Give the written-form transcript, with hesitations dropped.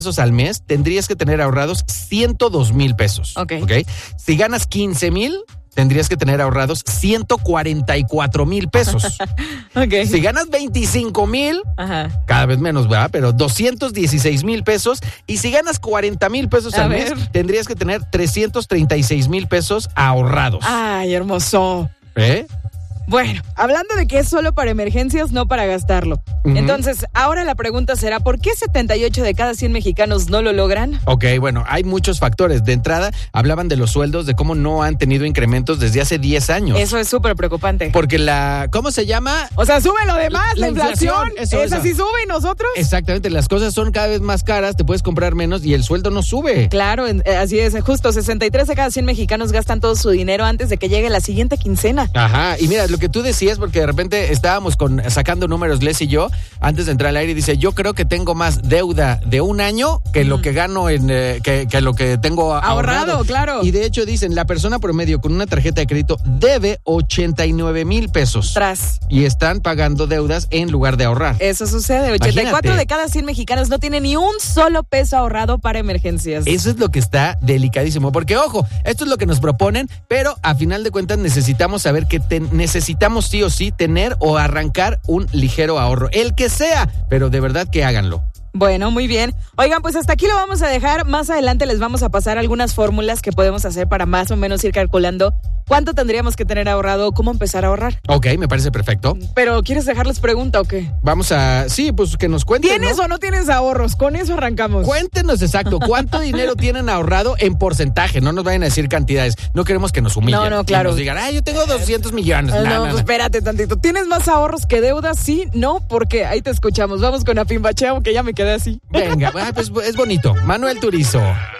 pesos al mes, tendrías que tener ahorrados 102,000 pesos. Ok. Si ganas 15,000, tendrías que tener ahorrados 144,000 pesos. Ok. Si ganas 25,000, Ajá. cada vez menos, ¿verdad? Pero 216,000 pesos. Y si ganas 40,000 pesos al mes, tendrías que tener 336,000 pesos ahorrados. Ay, hermoso. ¿Eh? Bueno, hablando de que es solo para emergencias, no para gastarlo. Ujú. Entonces, ahora la pregunta será, ¿por qué 78 de cada 100 mexicanos no lo logran? Ok, bueno, hay muchos factores. De entrada, hablaban de los sueldos, de cómo no han tenido incrementos desde hace 10 años. Eso es súper preocupante. Porque ¿cómo se llama? O sea, sube lo demás, la inflación. Eso. Esa sí sube y nosotros. Exactamente, las cosas son cada vez más caras, te puedes comprar menos y el sueldo no sube. Claro, así es, justo 63 de cada 100 mexicanos gastan todo su dinero antes de que llegue la siguiente quincena. Ajá, y mira, lo que tú decías, porque de repente estábamos sacando números, Les y yo, antes de entrar al aire, y dice, yo creo que tengo más deuda de un año que lo que gano que lo que tengo ahorrado. Claro. Y de hecho dicen, la persona promedio con una tarjeta de crédito debe 89,000 pesos. Tras. Y están pagando deudas en lugar de ahorrar. Eso sucede, 84 de cada 100 mexicanos no tienen ni un solo peso ahorrado para emergencias. Eso es lo que está delicadísimo, porque ojo, esto es lo que nos proponen, pero a final de cuentas necesitamos saber que necesitamos sí o sí tener o arrancar un ligero ahorro, el que sea, pero de verdad que háganlo. Bueno, muy bien. Oigan, pues hasta aquí lo vamos a dejar. Más adelante les vamos a pasar algunas fórmulas que podemos hacer para más o menos ir calculando cuánto tendríamos que tener ahorrado, cómo empezar a ahorrar. Ok, me parece perfecto. Pero, ¿quieres dejarles pregunta o qué? Sí, pues que nos cuenten, ¿Tienes o no tienes ahorros? Con eso arrancamos. Cuéntenos exacto, ¿cuánto dinero tienen ahorrado en porcentaje? No nos vayan a decir cantidades, no queremos que nos humillen. No, claro. Y nos digan, yo tengo 200 millones. No, pues espérate tantito. ¿Tienes más ahorros que deudas? Sí, no, porque ahí te escuchamos. Vamos con Apimbacheo, que ya me quedé así. Venga, pues es bonito. Manuel Turizo.